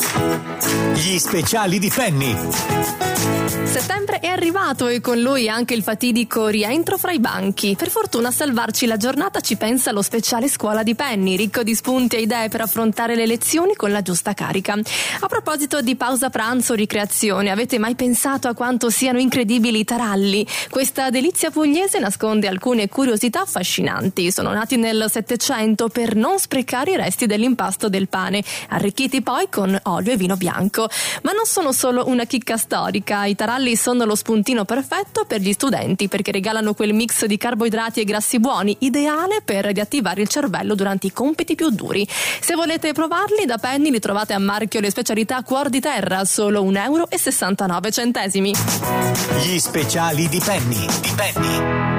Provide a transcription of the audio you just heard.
Gli speciali di Penny. Settembre è arrivato e con lui anche il fatidico rientro fra i banchi. Per fortuna a salvarci la giornata ci pensa lo speciale scuola di Penny, ricco di spunti e idee per affrontare le lezioni con la giusta carica. A proposito di pausa pranzo o ricreazione, avete mai pensato a quanto siano incredibili i taralli? Questa delizia pugliese nasconde alcune curiosità affascinanti. Sono nati nel Settecento per non sprecare i resti dell'impasto del pane, arricchiti poi con olio e vino bianco. Ma non sono solo una chicca storica, i taralli sono lo spuntino perfetto per gli studenti perché regalano quel mix di carboidrati e grassi buoni, ideale per riattivare il cervello durante i compiti più duri. Se volete provarli, da Penny li trovate a marchio le specialità Cuor di Terra, solo €1,69. Gli speciali di Penny.